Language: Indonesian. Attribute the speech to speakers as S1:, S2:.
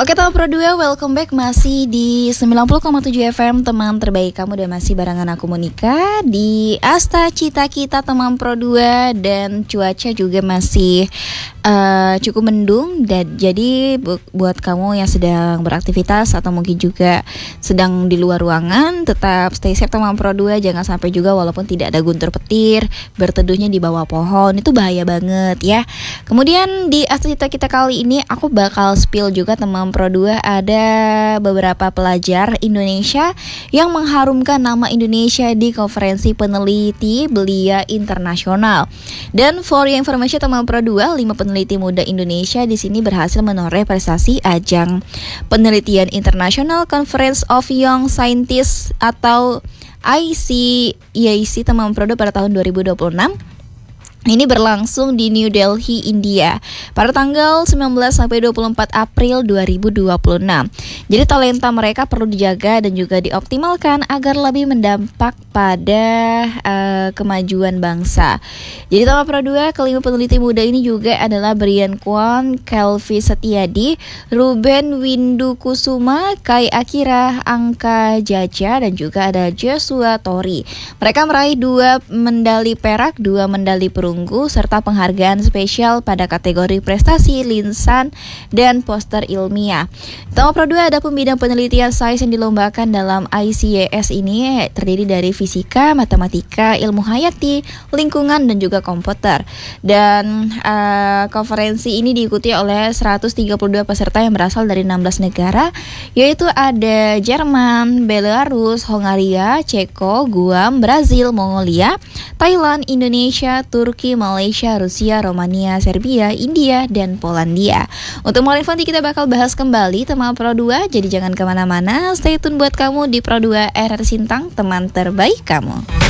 S1: Oke teman Pro 2, welcome back masih di 90,7 FM teman terbaik kamu dan masih barengan aku Monica di Asta Cita Kita teman Pro 2 dan cuaca juga masih cukup mendung dan jadi buat kamu yang sedang beraktivitas atau mungkin juga sedang di luar ruangan tetap stay safe teman Pro 2, jangan sampai juga walaupun tidak ada guntur petir berteduhnya di bawah pohon, itu bahaya banget ya. Kemudian di Asta Cita Kita kali ini aku bakal spill juga teman Pro 2, ada beberapa pelajar Indonesia yang mengharumkan nama Indonesia di konferensi peneliti belia internasional. Dan for your information teman Pro 2, 5 peneliti muda Indonesia di sini berhasil menoreh prestasi ajang penelitian International Conference of Young Scientists atau ICYC teman Pro 2 pada tahun 2026. Ini berlangsung di New Delhi, India pada tanggal 19 sampai 24 April 2026. Jadi talenta mereka perlu dijaga dan juga dioptimalkan agar lebih mendampak pada kemajuan bangsa. Jadi teman Pro 2, kelima peneliti muda ini juga adalah Brian Kwon, Kelvy Setiadi, Ruben Windu Kusuma, Kai Akira, Angka Jaja, dan juga ada Joshua Tori. Mereka meraih 2 medali perak, 2 medali perunggu, serta penghargaan spesial pada kategori prestasi lisan dan poster ilmiah. Teman Pro 2, ada bidang penelitian sains yang dilombakan dalam ICYS ini terdiri dari fisika, matematika, ilmu hayati, lingkungan, dan juga komputer. Dan konferensi ini diikuti oleh 132 peserta yang berasal dari 16 negara, yaitu ada Jerman, Belarus, Hongaria, Ceko, Guam, Brazil, Mongolia, Thailand, Indonesia, Turki, Malaysia, Rusia, Romania, Serbia, India, dan Polandia. Untuk more info nanti kita bakal bahas kembali teman Pro 2, jadi jangan kemana-mana, stay tune buat kamu di Pro 2 RR Sintang, teman terbaik kamu.